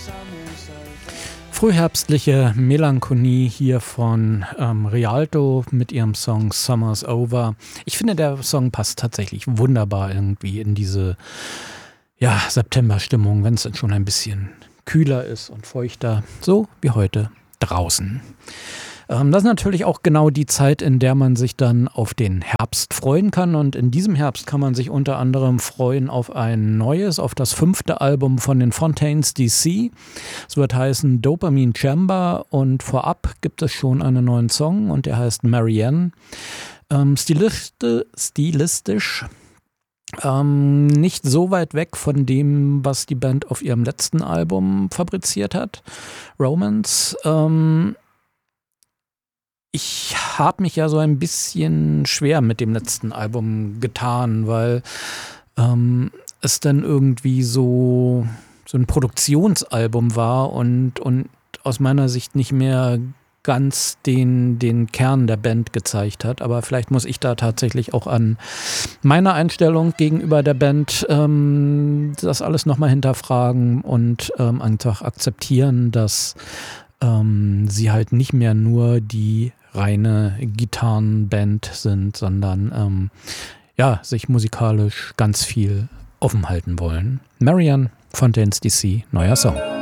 Frühherbstliche Melancholie hier von Rialto mit ihrem Song Summer's Over. Ich finde, der Song passt tatsächlich wunderbar irgendwie in diese Septemberstimmung, wenn es dann schon ein bisschen kühler ist und feuchter, so wie heute draußen. Das ist natürlich auch genau die Zeit, in der man sich dann auf den Herbst freuen kann. Und in diesem Herbst kann man sich unter anderem freuen auf ein neues, auf das 5. Album von den Fontaines DC. Es wird heißen Dopamine Chamber und vorab gibt es schon einen neuen Song und der heißt Marianne. Stilistisch nicht so weit weg von dem, was die Band auf ihrem letzten Album fabriziert hat, Romance. Ich habe mich ja so ein bisschen schwer mit dem letzten Album getan, weil es dann irgendwie so ein Produktionsalbum war und aus meiner Sicht nicht mehr ganz den Kern der Band gezeigt hat. Aber vielleicht muss ich da tatsächlich auch an meiner Einstellung gegenüber der Band das alles nochmal hinterfragen und einfach akzeptieren, dass sie halt nicht mehr nur die reine Gitarrenband sind, sondern sich musikalisch ganz viel offen halten wollen. Marianne, Fontaines DC, neuer Song.